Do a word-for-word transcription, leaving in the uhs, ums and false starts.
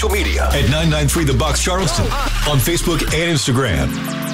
Media at nine nine three The Box Charleston on Facebook and Instagram.